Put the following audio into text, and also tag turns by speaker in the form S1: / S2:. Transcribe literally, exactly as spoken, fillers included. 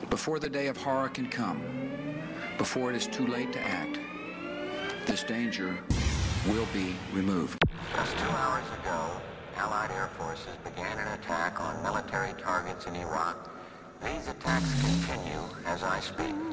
S1: Before the day of horror can come, before it is too late to act, this danger will be removed.
S2: Just two hours ago, Allied air forces began an attack on military targets in Iraq. These attacks continue as I speak.